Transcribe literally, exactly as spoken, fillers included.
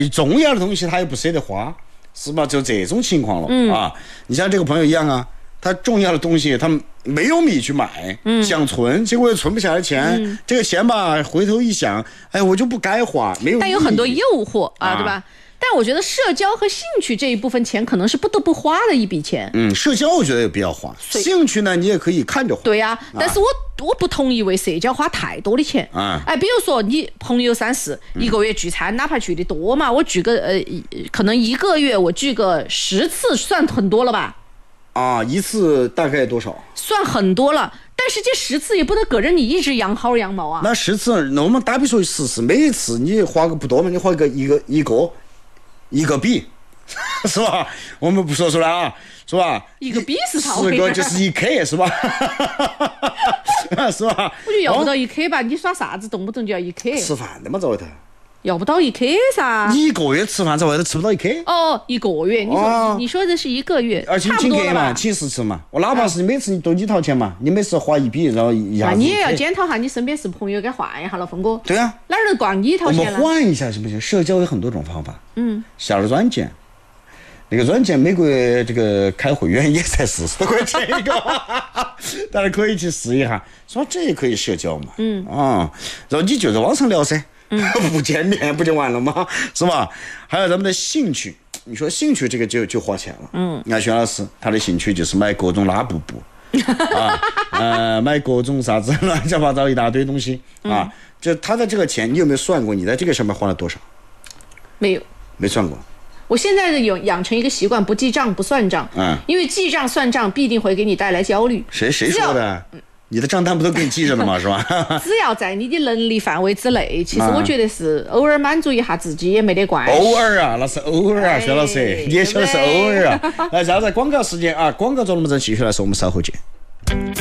重要的东西他又不舍得花，是吧？就这种情况了、嗯、啊。你像这个朋友一样啊，他重要的东西他没有米去买，嗯、想存，结果又存不下来钱、嗯。这个钱吧，回头一想，哎，我就不该花，没有。 但有很多诱惑啊，啊对吧？但我觉得社交和兴趣这一部分钱可能是不得不花的一笔钱。 嗯，社交我觉得有必要花，兴趣呢你也可以看着花。 对呀、啊，但是我、啊、我不同意为社交花太多的钱。啊，哎，比如说你朋友三四、嗯、一个月聚餐，哪怕聚的多嘛，我聚个呃，可能一个月我聚个十次算很多了吧？ 啊，一次大概多少？ 算很多了。但是这十次也不能搁着你一直养薅羊毛啊。 那十次，那我们打比说十次，每一次你花个不多嘛，你花个一个一个。一个币，是吧？我们不说出来啊，是吧？ 一个币是啥？ 十个就是一 K， 是吧？是吧？ 我就要不到一 K 吧？你耍啥子，动不动就要一 K？ 吃饭的嘛，在外头。 要不到一 K 噻？ 你一个月吃饭在外头吃不到一 K？ 哦，一个月，你说、哦、你说的是一个月， 而且请客嘛，请十次嘛。我哪怕是你每次都你掏钱嘛，你每次花一笔，然后一下子。 那你也要检讨下，你身边是朋友该换一下了，峰哥。 对啊。 哪儿能光你掏钱了？ 我们换一下行不行？社交有很多种方法。嗯。下了软件，那个软件每个月这个开会员也才四十多块钱一个，大家可以去试一下。说这也可以社交嘛。嗯。啊，然后你就在网上聊噻。嗯、不见面不就完了吗？是吧？还有咱们的兴趣，你说兴趣这个就就花钱了。嗯，你看薛老师他的兴趣就是买各种拉布布啊，呃，买各种啥子乱七八糟一大堆东西啊。嗯、就他的这个钱，你有没有算过？你在这个上面花了多少？ 没有， 没算过。 我现在的有养成一个习惯，不记账不算账。嗯，因为记账算账必定会给你带来焦虑。 谁谁说的？你的账单不都给你记着了吗？是吧？ 只要在你的能力范围之内，其实我觉得是偶尔满足一下自己也没得关系。 偶尔啊，那是偶尔啊，薛老师，你也晓得是偶尔啊。来，现在广告时间啊，广告做那么正，继续来说，我们稍后见。